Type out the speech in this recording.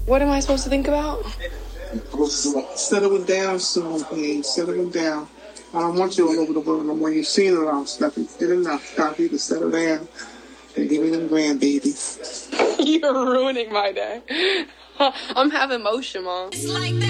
What am I supposed to think about? Settle it down soon, babe. Settle it down. I don't want you all over the world no more. You've seen it all, Steffi. Get enough. Stop you to settle down and give me them grandbabies. You're ruining my day. I'm having motion, Mom.